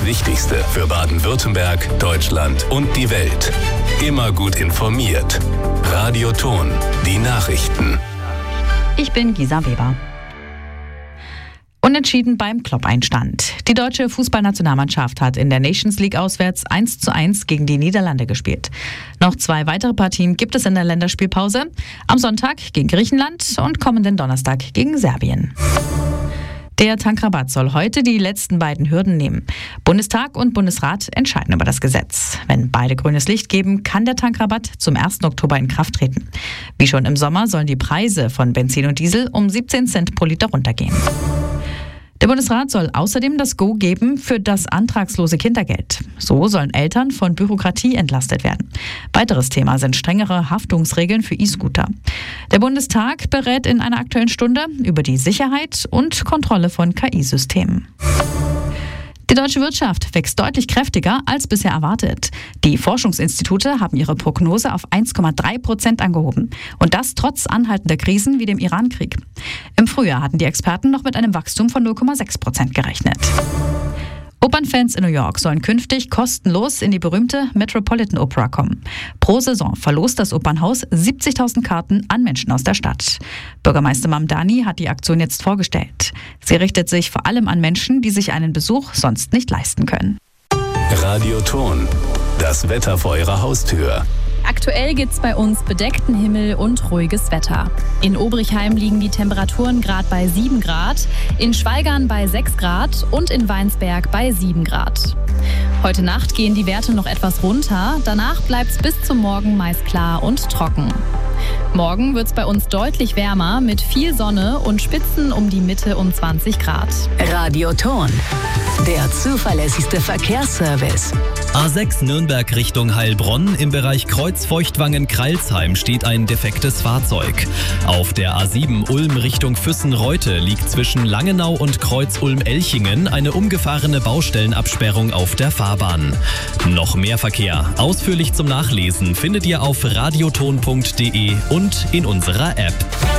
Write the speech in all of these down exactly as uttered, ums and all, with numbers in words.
Das Wichtigste für Baden-Württemberg, Deutschland und die Welt. Immer gut informiert. Radio Ton, die Nachrichten. Ich bin Gisa Weber. Unentschieden beim Klopp-Einstand. Die deutsche Fußballnationalmannschaft hat in der Nations League auswärts eins zu eins gegen die Niederlande gespielt. Noch zwei weitere Partien gibt es in der Länderspielpause. Am Sonntag gegen Griechenland und kommenden Donnerstag gegen Serbien. Der Tankrabatt soll heute die letzten beiden Hürden nehmen. Bundestag und Bundesrat entscheiden über das Gesetz. Wenn beide grünes Licht geben, kann der Tankrabatt zum ersten Oktober in Kraft treten. Wie schon im Sommer sollen die Preise von Benzin und Diesel um siebzehn Cent pro Liter runtergehen. Der Bundesrat soll außerdem das Go geben für das antragslose Kindergeld. So sollen Eltern von Bürokratie entlastet werden. Weiteres Thema sind strengere Haftungsregeln für E-Scooter. Der Bundestag berät in einer Aktuellen Stunde über die Sicherheit und Kontrolle von K I-Systemen. Die deutsche Wirtschaft wächst deutlich kräftiger als bisher erwartet. Die Forschungsinstitute haben ihre Prognose auf eins Komma drei Prozent angehoben. Und das trotz anhaltender Krisen wie dem Iran-Krieg. Im Frühjahr hatten die Experten noch mit einem Wachstum von null Komma sechs Prozent gerechnet. Opernfans in New York sollen künftig kostenlos in die berühmte Metropolitan Opera kommen. Pro Saison verlost das Opernhaus siebzigtausend Karten an Menschen aus der Stadt. Bürgermeister Mamdani hat die Aktion jetzt vorgestellt. Sie richtet sich vor allem an Menschen, die sich einen Besuch sonst nicht leisten können. Radio Ton, das Wetter vor Ihrer Haustür. Aktuell gibt's bei uns bedeckten Himmel und ruhiges Wetter. In Obrichheim liegen die Temperaturen gerade bei sieben Grad, in Schwaigern bei sechs Grad und in Weinsberg bei sieben Grad. Heute Nacht gehen die Werte noch etwas runter, danach bleibt's bis zum Morgen meist klar und trocken. Morgen wird's bei uns deutlich wärmer mit viel Sonne und Spitzen um die Mitte um zwanzig Grad. Radio Ton, der zuverlässigste Verkehrsservice. A sechs Nürnberg Richtung Heilbronn. Im Bereich Kreuzfeuchtwangen-Kreilsheim steht ein defektes Fahrzeug. Auf der A sieben Ulm Richtung Füssen-Reute liegt zwischen Langenau und Kreuz Ulm-Elchingen eine umgefahrene Baustellenabsperrung auf der Fahrbahn. Noch mehr Verkehr, ausführlich zum Nachlesen, findet ihr auf radioton punkt de und in unserer App.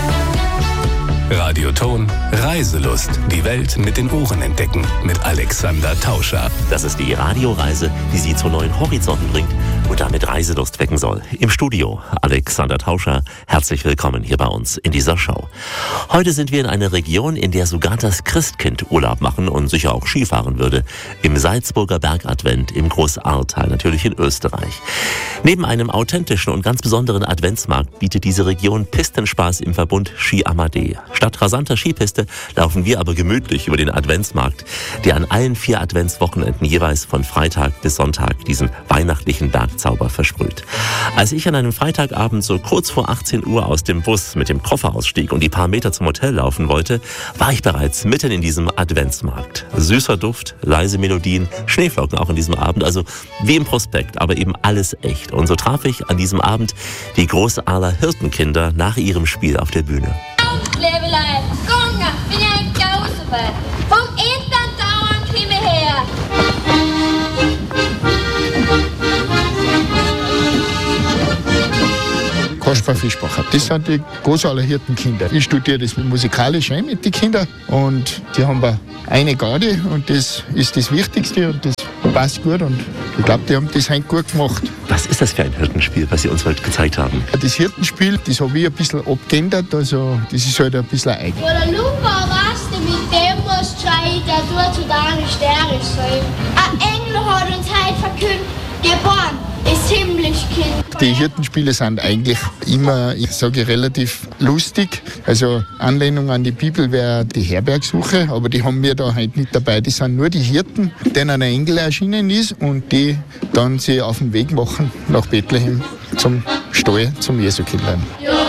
Radio Ton, Reiselust. Die Welt mit den Ohren entdecken. Mit Alexander Tauscher. Das ist die Radioreise, die Sie zu neuen Horizonten bringt und damit Reiselust wecken soll. Im Studio Alexander Tauscher. Herzlich willkommen hier bei uns in dieser Show. Heute sind wir in einer Region, in der sogar das Christkind Urlaub machen und sicher auch Skifahren würde. Im Salzburger Bergadvent im Großahrtal, natürlich in Österreich. Neben einem authentischen und ganz besonderen Adventsmarkt bietet diese Region Pistenspaß im Verbund Ski Amadee. Statt rasanter Skipiste laufen wir aber gemütlich über den Adventsmarkt, der an allen vier Adventswochenenden jeweils von Freitag bis Sonntag diesen weihnachtlichen Bergzauber versprüht. Als ich an einem Freitagabend so kurz vor achtzehn Uhr aus dem Bus mit dem Koffer ausstieg und die paar Meter zum Hotel laufen wollte, war ich bereits mitten in diesem Adventsmarkt. Süßer Duft, leise Melodien, Schneeflocken auch in diesem Abend, also wie im Prospekt, aber eben alles echt. Und so traf ich an diesem Abend die Großahler Hirtenkinder nach ihrem Spiel auf der Bühne. Levelein, gånger, men jeg ikke gav så hvad. Vom Intern dauern komme her. Kaspar Fischbacher. Das sind die Großahler Hirtenkinder. Ich studiere das musikalisch ein mit den Kindern und die haben eine Garde und das ist das Wichtigste und das passt gut und ich glaube, die haben das heute gut gemacht. Was ist das für ein Hirtenspiel, was Sie uns heute gezeigt haben? Das Hirtenspiel, das habe ich ein bisschen abgeändert, also das ist halt ein bisschen eigen. Oder Luca, was du mit dem musst schreien, der tut zu deiner Sterne sein. Ein Engel hat uns heute verkündet, geboren ist Himmlischkind. Die Hirtenspiele sind eigentlich immer, ich sage, relativ lustig. Also Anlehnung an die Bibel wäre die Herbergsuche, aber die haben wir da heute nicht dabei. Das sind nur die Hirten, denen ein Engel erschienen ist und die dann sich auf den Weg machen nach Bethlehem zum Stall, zum Jesukindlein.